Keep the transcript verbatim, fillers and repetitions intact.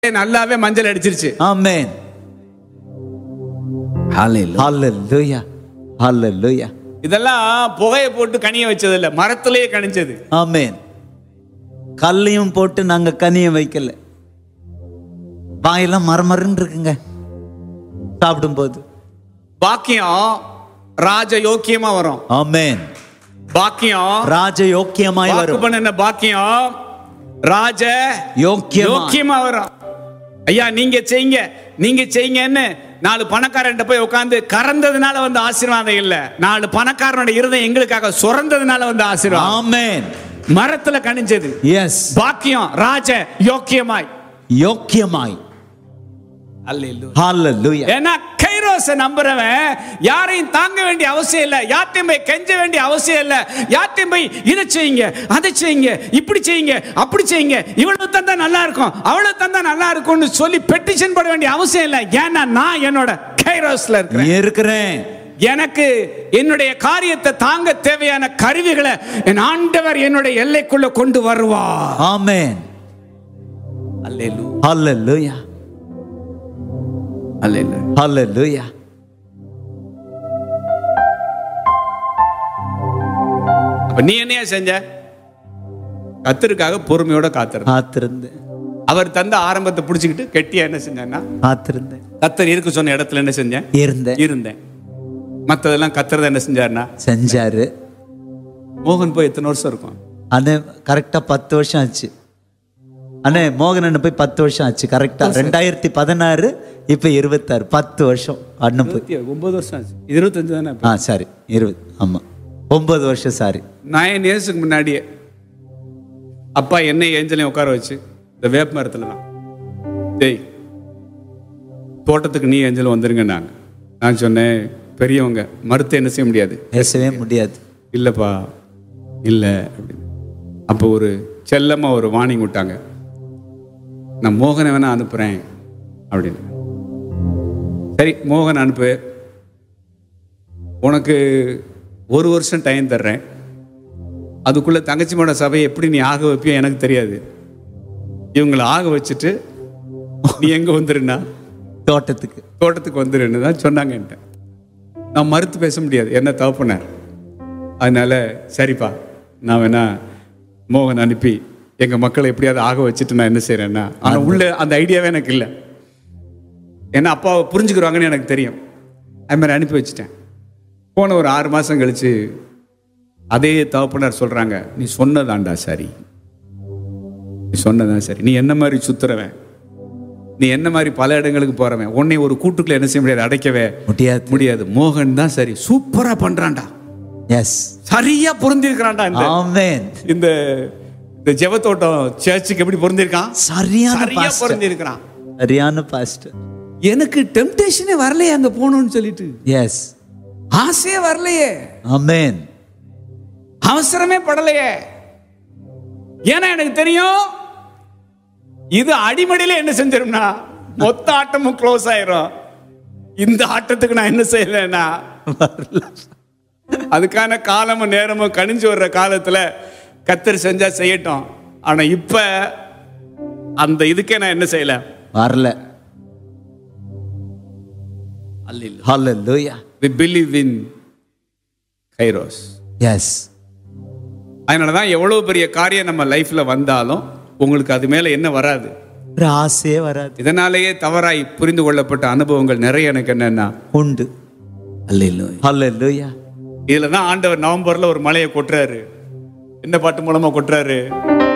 நல்லாவே மஞ்சள் அடிச்சிருச்சு. ஆமென். ஹalleluya ஹalleluya. இதெல்லாம் புகையை போட்டு கனிய வச்சது இல்ல, மரத்திலேயே கனிஞ்சது. ஆமென். கல்லையும் போட்டு நாங்க கனிய வைக்கல, வாயெல்லாம் மரமரன்னு இருக்குங்க சாப்பிடும்போது. பாக்கியம் ராஜ யோக்கியமா வரும். ஆமென். பாக்கியம் ராஜ யோக்கியமாய் வரும். பண்ண பாக்கியம் ராஜ யோக்கியமா யோக்கியமா வரும். ஐயா நீங்க செய்யுங்க நீங்க செய்யுங்கன்னு நாலு பணக்காரன் போய் உட்கார்ந்து கறந்ததுனால வந்து ஆசீர்வாதம் இல்ல, நாலு பணக்காரனோட இருதயம் எங்களுக்காக சுரந்ததுனால வந்து ஆசீர்வாதம். ஆமென். மரத்துல கனிஞ்சது. எஸ். பாக்கியம் ராஜ யோக்கியமாய் யோக்கியமாய். அல்லேலூயா ஹalleluya. ஏன்னா கைரோஸை நம்புறவன் யாரையும் தாங்க வேண்டிய அவசியம் இல்ல, யார்ட்டையும் போய் கெஞ்ச வேண்டிய அவசியம் இல்ல, யார்ட்டையும் போய் இதை செய்யுங்க அதை செய்யுங்க இப்படி செய்யுங்க அப்படி செய்யுங்க இவ்வளவு தந்தா நல்லா இருக்கும் அவ்வளவு தந்தா நல்லா இருக்கும்னு சொல்லி பெட்டிஷன் போட வேண்டிய அவசியம் இல்ல. ஏன்னா நான் என்னோட கைரோஸ்ல இருக்கிறேன் இருக்கிறேன் எனக்கு என்னுடைய காரியத்தை தாங்க தேவையான கருவிகளை என் ஆண்டவர் என்னுடைய எல்லைக்குள்ள கொண்டு வருவார். ஆமென். அல்லேலூயா ஹalleluya அல்லேலூயா ஹalleluya. அப்ப நீ என்னையா செஞ்ச? கர்த்தருக்காக பொறுமையோட காத்திருந்த காத்திருந்து அவர் தந்த ஆரம்பத்தை புடிச்சுக்கிட்டு கெட்டியா என்ன செஞ்சேன்னா காத்திருந்தேன். கர்த்தர் இருக்க சொன்ன இடத்துல என்ன செஞ்சேன்? இருந்தேன் இருந்தேன். மற்றதெல்லாம் கர்த்தர் என்ன செஞ்சாருன்னா செஞ்சாரு. மோகன் போய் எத்தனை வருஷம் இருக்கும்? அண்ணே கரெக்டா பத்து வருஷம் ஆச்சு. அண்ணே மோகன் போய் பத்து வருஷம் ஆச்சு கரெக்டா. ரெண்டாயிரத்தி பதினாறு இப்ப இருபத்தாறு, பத்து வருஷம் அண்ணன் போய். ஒன்பது வருஷம் ஆச்சு. இருபத்தஞ்சு தானே? ஆ சாரி இருபது, ஆமா ஒன்பது வருஷம். சாரி. நைன் இயர்ஸுக்கு முன்னாடியே அப்பா என்னை ஏஞ்சலையும் உட்கார வச்சு இந்த வேப்ப மரத்துல தான், டேய் தோட்டத்துக்கு நீ ஏஞ்சலும் வந்துருங்க. நாங்கள் நான் சொன்னேன் பெரியவங்க மறுத்து என்ன செய்ய முடியாது, பேசவே முடியாது. இல்லைப்பா இல்லை அப்படின்னு. அப்போ ஒரு செல்லமாக ஒரு வார்னிங் விட்டாங்க, நான் மோகனை வேணா அனுப்புகிறேன் அப்படின்னு. சரி மோகன் அனுப்பு, உனக்கு ஒரு வருஷம் டைம் தர்றேன், அதுக்குள்ளே தங்கச்சியோட சபையை எப்படி நீ ஆக வைப்பியோ எனக்கு தெரியாது, இவங்களை ஆக வச்சுட்டு நீ எங்கே வந்துருன்னா தோட்டத்துக்கு தோட்டத்துக்கு வந்துருன்னு தான் சொன்னாங்க என்கிட்ட. நான் மறுத்து பேச முடியாது, என்ன தவப்புனார். அதனால சரிப்பா நான் வேணா மோகன் அனுப்பி எங்கள் மக்களை எப்படியாவது ஆக வச்சுட்டு நான் என்ன செய்கிறேன்னா, ஆனால் உள்ள அந்த ஐடியாவே எனக்கு இல்லை, ஏன்னா அப்பாவை புரிஞ்சுக்கிறாங்கன்னு எனக்கு தெரியும். அது மாதிரி அனுப்பி வச்சுட்டேன். போன ஒரு ஆறு மாதம் கழிச்சு அதே தகப்பனார் சொல்கிறாங்க, நீ சொன்னதாண்டா சரி, நீ சொன்னதான் சரி, நீ என்ன மாதிரி சுத்துறவன், நீ என்ன மாதிரி பல இடங்களுக்கு போறவன், உன்னை ஒரு கூட்டுக்குள்ள என்ன செய்ய முடியாது, அடைக்கவே முடியாது முடியாது மோகன் தான் சரி, சூப்பரா பண்றான்டா, எஸ் சரியா பொருந்திருக்கிறான்டா. ஆமென். இந்த இந்த ஜெபத்தோட்டம் சர்ச்சுக்கு எப்படி பொருந்திருக்கான்? சரியான சரியா பொருந்திருக்கிறான். சரியான பாஸ்டர். எனக்கு டெம்டேஷனே வரலையே அங்க போகணும்னு சொல்லிட்டு, எஸ் ஆசையே வரலையே, ஆமென், அவசரமே படலையே. ஏன்னா எனக்கு தெரியும் இது அடிமடியில என்ன செஞ்சிரும்னா மொத்த ஆட்டமும் க்ளோஸ் ஆயிரும். இந்த ஆட்டத்துக்கு நான் என்ன செய்யலன்னா அதுக்கான காலமும் நேரமும் கணிஞ்சு வர்ற காலத்துல கர்த்தர் செஞ்சா செய்யட்டும். ஆனா இப்ப அந்த இதுக்கே நான் என்ன செய்யல, வரல. அல்லேலூயா ஹalleluya. we believe in kairos. S. அதனாலதான் எவ்வளவு பெரிய காரியம் நம்ம லைஃப்ல வந்தாலும் உங்களுக்கு அது மேல என்ன வராது, ஒரு ஆசையே வராது. இதனாலேயே தவறாய் புரிந்து கொள்ளப்பட்ட அனுபவங்கள் நிறைய எனக்கு என்னன்னா உண்டு. அல்லேலூயா ஹalleluya. இதுலதான் ஆண்டவர் நவம்பர்ல ஒரு மலையை கொட்டுறாரு. என்ன பாட்டு மூலமா கொட்டுறாரு?